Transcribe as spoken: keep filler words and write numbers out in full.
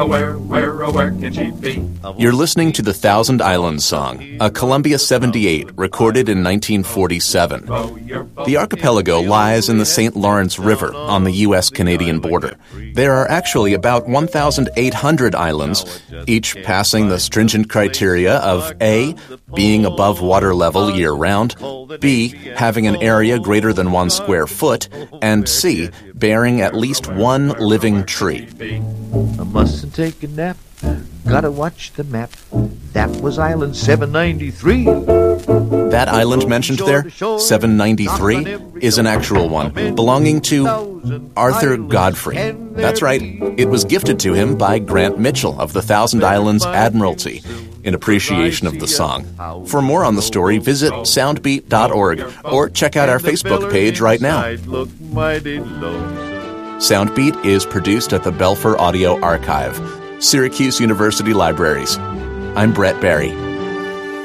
Where, where, oh, where can she be? You're listening to the Thousand Islands Song, a Columbia seventy-eight recorded in nineteen forty-seven. The archipelago lies in the Saint Lawrence River on the U S Canadian border. There are actually about one thousand eight hundred islands, each passing the stringent criteria of A, being above water level year-round, B, having an area greater than one square foot, and C, bearing at least one living tree. I mustn't take a nap. Gotta watch the map. That was Island seven ninety-three. That island mentioned there, seven ninety-three, is an actual one, belonging to Arthur Godfrey. That's right, it was gifted to him by Grant Mitchell of the Thousand Islands Admiralty, in appreciation of the song. For more on the story, visit soundbeat dot org or check out our Facebook page right now. Soundbeat is produced at the Belfer Audio Archive, Syracuse University Libraries. I'm Brett Barry.